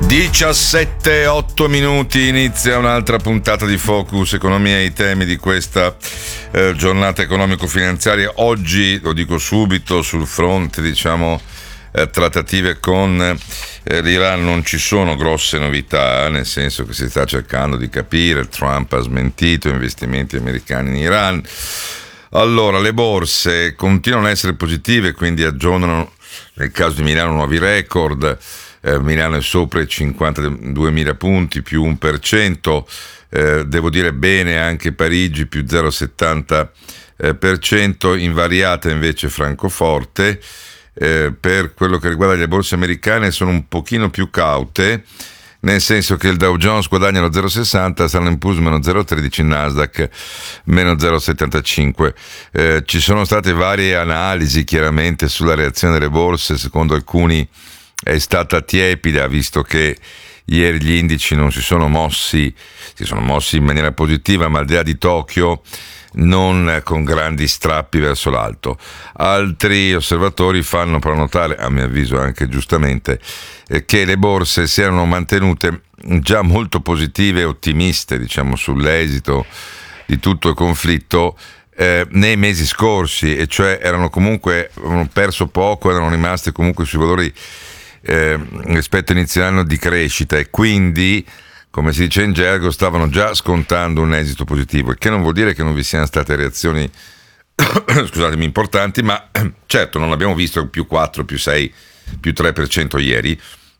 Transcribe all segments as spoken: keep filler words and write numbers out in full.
diciassette e otto minuti, inizia un'altra puntata di Focus Economia e i temi di questa eh, giornata economico-finanziaria. Oggi, lo dico subito, sul fronte diciamo eh, trattative con eh, l'Iran non ci sono grosse novità, nel senso che si sta cercando di capire. Trump ha smentito investimenti americani in Iran. Allora, le borse continuano a essere positive, quindi aggiornano nel caso di Milano nuovi record. Eh, Milano è sopra i cinquantaduemila punti, più uno per cento, eh, devo dire bene anche Parigi, più zero virgola settanta per cento, invariata invece Francoforte. Eh, per quello che riguarda le borse americane sono un pochino più caute, nel senso che il Dow Jones guadagna lo zero virgola sessanta, Standard and Poor's meno zero virgola tredici, Nasdaq meno zero virgola settantacinque. Eh, ci sono state varie analisi chiaramente sulla reazione delle borse, secondo alcuni è stata tiepida, visto che ieri gli indici non si sono mossi, si sono mossi in maniera positiva, ma al di là di Tokyo non con grandi strappi verso l'alto. Altri osservatori fanno però notare, a mio avviso anche giustamente, eh, che le borse si erano mantenute già molto positive e ottimiste, diciamo, sull'esito di tutto il conflitto eh, nei mesi scorsi, e cioè erano comunque, avevano perso poco, erano rimaste comunque sui valori Eh, rispetto all'inizio anno di crescita, e quindi, come si dice in gergo, stavano già scontando un esito positivo, il che non vuol dire che non vi siano state reazioni scusatemi, importanti, ma certo non abbiamo visto più quattro, più sei, più tre per cento ieri,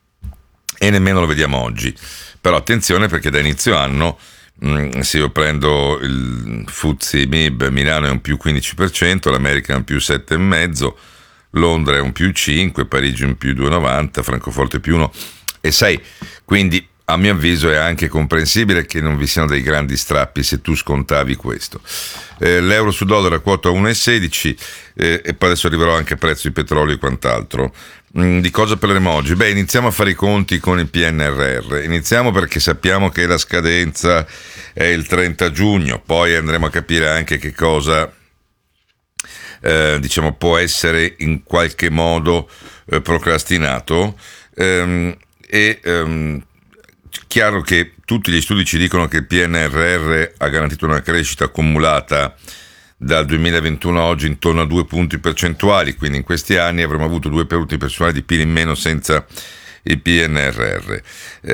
e nemmeno lo vediamo oggi. Però attenzione, perché da inizio anno mh, se io prendo il F T S E M I B, Milano è un più quindici per cento, l'America è un più sette virgola cinque per cento, Londra è un più cinque, Parigi un più due virgola novanta, Francoforte più uno virgola sei, quindi a mio avviso è anche comprensibile che non vi siano dei grandi strappi se tu scontavi questo. Eh, l'euro su dollaro a quota uno virgola sedici, eh, e poi adesso arriverò anche a prezzo di petrolio e quant'altro. Mm, di cosa parleremo oggi? Beh, iniziamo a fare i conti con il P N R R. Iniziamo perché sappiamo che la scadenza è il trenta giugno, poi andremo a capire anche che cosa Eh, diciamo può essere in qualche modo eh, procrastinato, ehm, e ehm, chiaro che tutti gli studi ci dicono che il P N R R ha garantito una crescita accumulata dal duemilaventuno a oggi intorno a due punti percentuali, quindi in questi anni avremmo avuto due punti percentuali di P I L in meno senza il P N R R.